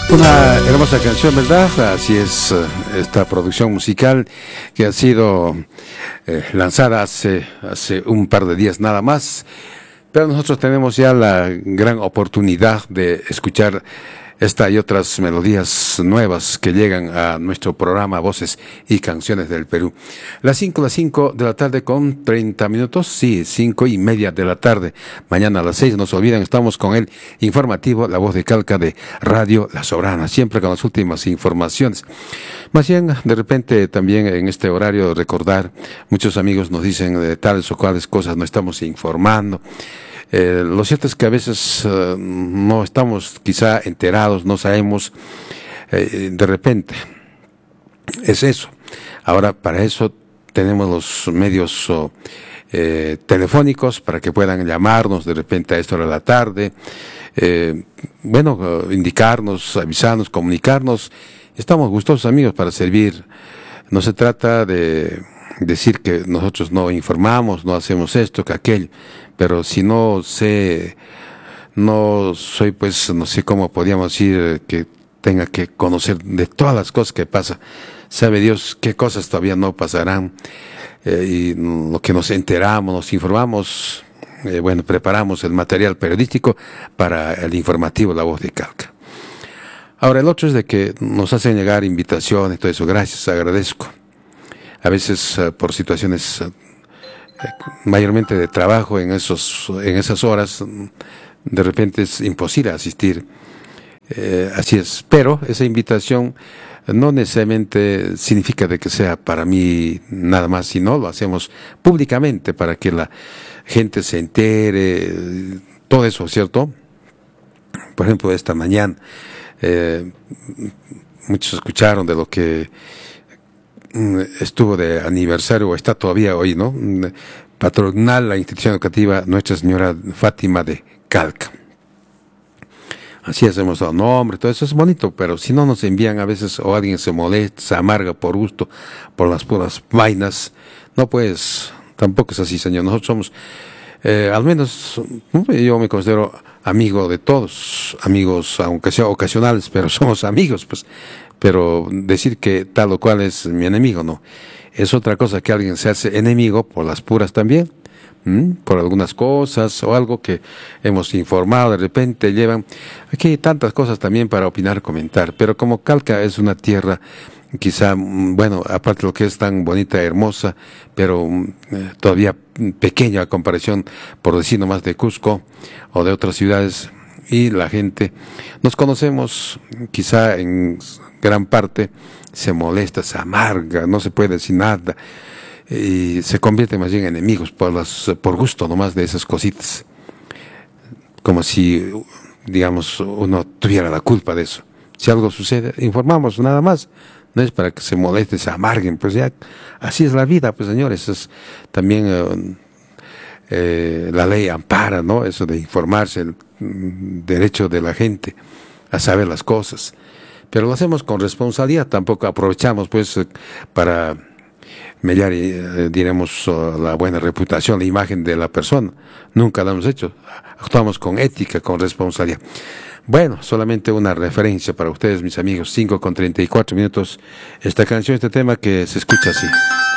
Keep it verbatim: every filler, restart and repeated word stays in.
Una hermosa canción, ¿verdad? Así es, esta producción musical que ha sido eh, lanzada hace, hace un par de días nada más, pero nosotros tenemos ya la gran oportunidad de escuchar esta y otras melodías nuevas que llegan a nuestro programa Voces y Canciones del Perú. Las cinco, las cinco de la tarde con treinta minutos, sí, cinco y media de la tarde. Mañana a las seis, no se olviden, estamos con el informativo La Voz de Calca de Radio La Soberana, siempre con las últimas informaciones. Más bien, de repente también en este horario recordar, muchos amigos nos dicen de tales o cuales cosas no estamos informando. Eh, lo cierto es que a veces uh, no estamos quizá enterados, no sabemos, eh, de repente. Es eso. Ahora, para eso tenemos los medios oh, eh, telefónicos para que puedan llamarnos de repente a esta hora de la tarde, eh, bueno, uh, indicarnos, avisarnos, comunicarnos. Estamos gustosos, amigos, para servir. No se trata de decir que nosotros no informamos, no hacemos esto, que aquello, pero si no sé, no soy pues, no sé cómo podríamos decir que tenga que conocer de todas las cosas que pasan. Sabe Dios qué cosas todavía no pasarán, eh, y lo que nos enteramos, nos informamos, eh, bueno, preparamos el material periodístico para el informativo La Voz de Calca. Ahora, el otro es de que nos hacen llegar invitaciones, todo eso, gracias, agradezco. A veces uh, por situaciones uh, mayormente de trabajo en esos en esas horas, de repente es imposible asistir, eh, así es, pero esa invitación no necesariamente significa de que sea para mí nada más, sino lo hacemos públicamente para que la gente se entere, todo eso, ¿cierto? Por ejemplo, esta mañana eh, muchos escucharon de lo que estuvo de aniversario, o está todavía hoy, ¿no? Patronal, la institución educativa Nuestra Señora Fátima de Calca. Así hacemos dado nombre, todo eso es bonito, pero si no nos envían a veces, o alguien se molesta, se amarga por gusto, por las puras vainas, no pues, tampoco es así, señor. Nosotros somos, eh, al menos, yo me considero amigo de todos, amigos, aunque sea ocasionales, pero somos amigos, pues. Pero decir que tal o cual es mi enemigo, no. Es otra cosa que alguien se hace enemigo por las puras también, ¿m? Por algunas cosas o algo que hemos informado, de repente llevan. Aquí hay tantas cosas también para opinar, comentar, pero como Calca es una tierra, quizá, bueno, aparte de lo que es tan bonita, hermosa, pero eh, todavía pequeña a comparación, por decir nomás, de Cusco o de otras ciudades, y la gente, nos conocemos, quizá en gran parte se molesta, se amarga, no se puede decir nada, y se convierte más bien en enemigos por las, por gusto nomás de esas cositas, como si, digamos, uno tuviera la culpa de eso. Si algo sucede, informamos, nada más, no es para que se moleste, se amarguen, pues ya, así es la vida, pues señores, es también eh, eh, la ley ampara, ¿no? Eso de informarse, el mm, derecho de la gente a saber las cosas. Pero lo hacemos con responsabilidad, tampoco aprovechamos pues eh, para mellar, eh, diremos, uh, la buena reputación, la imagen de la persona. Nunca lo hemos hecho. Actuamos con ética, con responsabilidad. Bueno, solamente una referencia para ustedes, mis amigos. cinco con treinta y cuatro minutos. Esta canción, este tema que se escucha así.